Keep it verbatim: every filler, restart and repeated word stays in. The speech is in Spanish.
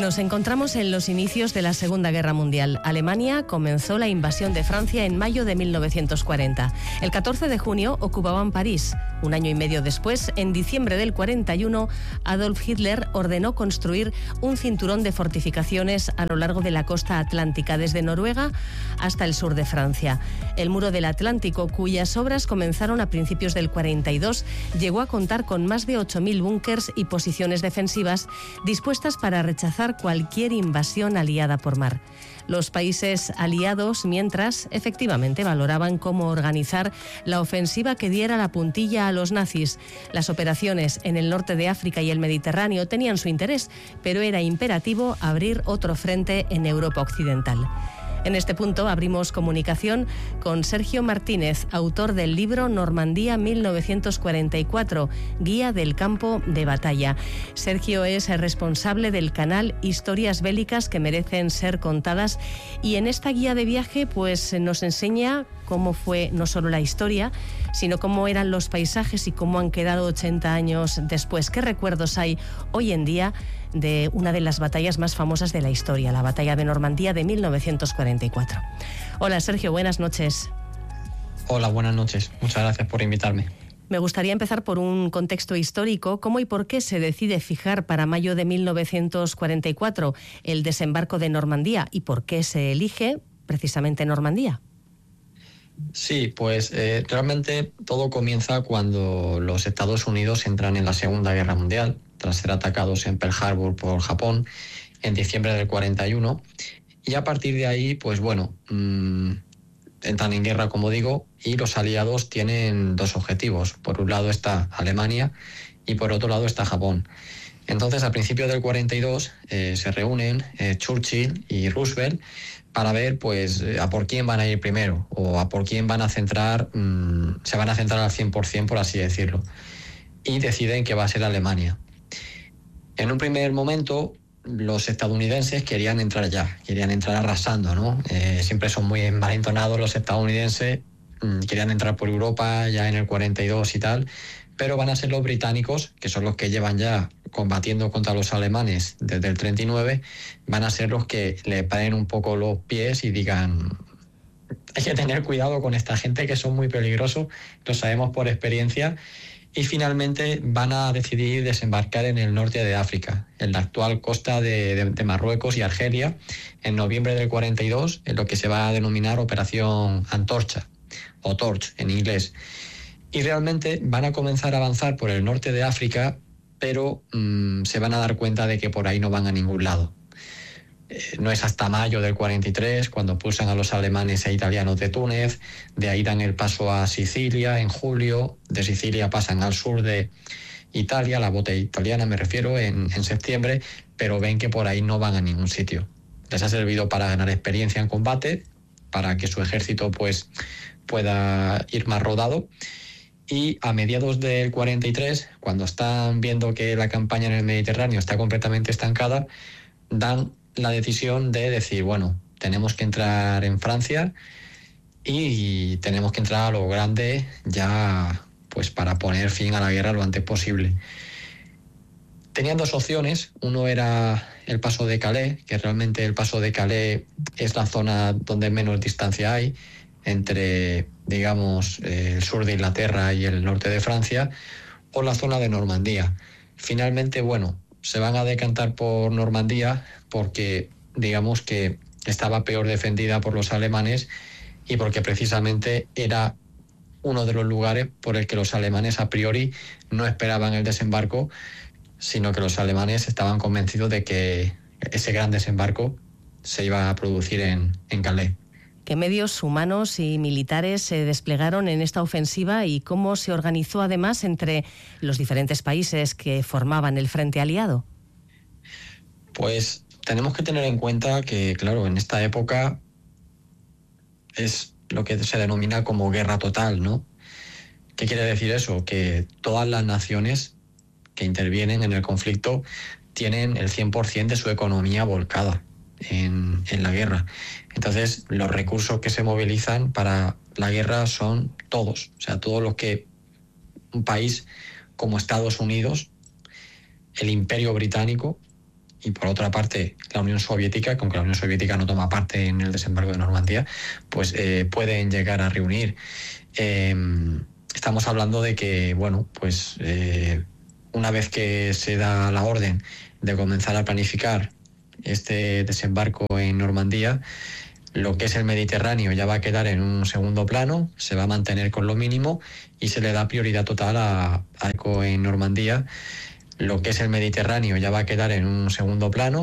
Nos encontramos en los inicios de la Segunda Guerra Mundial. Alemania comenzó la invasión de Francia en mayo de mil novecientos cuarenta. El catorce de junio ocupaban París. Un año y medio después, en diciembre del cuarenta y uno, Adolf Hitler ordenó construir un cinturón de fortificaciones a lo largo de la costa atlántica, desde Noruega hasta el sur de Francia. El muro del Atlántico, cuyas obras comenzaron a principios del cuarenta y dos, llegó a contar con más de ocho mil búnkers y posiciones defensivas dispuestas para rechazar cualquier invasión aliada por mar. Los países aliados, mientras, efectivamente valoraban cómo organizar la ofensiva que diera la puntilla a los nazis. Las operaciones en el norte de África y el Mediterráneo tenían su interés, pero era imperativo abrir otro frente en Europa occidental. En este punto abrimos comunicación con Sergio Martínez, autor del libro Normandía mil novecientos cuarenta y cuatro, Guía del Campo de Batalla. Sergio es el responsable del canal Historias Bélicas que merecen ser contadas, y en esta guía de viaje pues nos enseña cómo fue no solo la historia, sino cómo eran los paisajes y cómo han quedado ochenta años después. ¿Qué recuerdos hay hoy en día de una de las batallas más famosas de la historia, la batalla de Normandía de mil novecientos cuarenta y cuatro? Hola Sergio, buenas noches. Hola, buenas noches. Muchas gracias por invitarme. Me gustaría empezar por un contexto histórico. ¿Cómo y por qué se decide fijar para mayo de mil novecientos cuarenta y cuatro el desembarco de Normandía, y por qué se elige precisamente Normandía? Sí, pues eh, realmente todo comienza cuando los Estados Unidos entran en la Segunda Guerra Mundial, tras ser atacados en Pearl Harbor por Japón en diciembre del cuarenta y uno. Y a partir de ahí, pues bueno, mmm, entran en guerra, como digo, y los aliados tienen dos objetivos. Por un lado está Alemania y por otro lado está Japón. Entonces, a principios del cuarenta y dos eh, se reúnen eh, Churchill y Roosevelt para ver pues a por quién van a ir primero, o a por quién van a centrar, mmm, se van a centrar al cien por ciento, por así decirlo. Y deciden que va a ser Alemania. En un primer momento, los estadounidenses querían entrar ya, querían entrar arrasando, ¿no? Eh, siempre son muy malentonados los estadounidenses, mmm, querían entrar por Europa ya en el cuarenta y dos y tal, pero van a ser los británicos, que son los que llevan ya combatiendo contra los alemanes desde el treinta y nueve, van a ser los que le paren un poco los pies y digan: hay que tener cuidado con esta gente, que son muy peligrosos, lo sabemos por experiencia. Y finalmente van a decidir desembarcar en el norte de África, en la actual costa de, de, de Marruecos y Argelia, en noviembre del cuarenta y dos, en lo que se va a denominar Operación Antorcha, o Torch en inglés. Y realmente van a comenzar a avanzar por el norte de África, pero mmm, se van a dar cuenta de que por ahí no van a ningún lado. Eh, no es hasta mayo del cuarenta y tres cuando pulsan a los alemanes e italianos de Túnez, de ahí dan el paso a Sicilia en julio, de Sicilia pasan al sur de Italia, la bota italiana me refiero, en, en septiembre, pero ven que por ahí no van a ningún sitio. Les ha servido para ganar experiencia en combate, para que su ejército pues pueda ir más rodado. Y a mediados del cuarenta y tres, cuando están viendo que la campaña en el Mediterráneo está completamente estancada, dan la decisión de decir, bueno, tenemos que entrar en Francia y tenemos que entrar a lo grande ya, pues para poner fin a la guerra lo antes posible. Tenían dos opciones. Uno era el paso de Calais, que realmente el paso de Calais es la zona donde menos distancia hay entre, digamos, eh, el sur de Inglaterra y el norte de Francia, o la zona de Normandía. Finalmente, bueno, se van a decantar por Normandía porque, digamos, que estaba peor defendida por los alemanes y porque precisamente era uno de los lugares por el que los alemanes a priori no esperaban el desembarco, sino que los alemanes estaban convencidos de que ese gran desembarco se iba a producir en, en Calais. ¿Qué medios humanos y militares se desplegaron en esta ofensiva y cómo se organizó además entre los diferentes países que formaban el frente aliado? Pues tenemos que tener en cuenta que, claro, en esta época es lo que se denomina como guerra total, ¿no? ¿Qué quiere decir eso? Que todas las naciones que intervienen en el conflicto tienen el cien por ciento de su economía volcada en, en la guerra. Entonces, los recursos que se movilizan para la guerra son todos, o sea, todos los que un país como Estados Unidos, el Imperio Británico y por otra parte la Unión Soviética, que aunque la Unión Soviética no toma parte en el desembarco de Normandía, pues eh, pueden llegar a reunir. Eh, estamos hablando de que, bueno, pues eh, una vez que se da la orden de comenzar a planificar este desembarco en Normandía, lo que es el Mediterráneo ya va a quedar en un segundo plano, se va a mantener con lo mínimo y se le da prioridad total a, a en Normandía. Lo que es el Mediterráneo ya va a quedar en un segundo plano.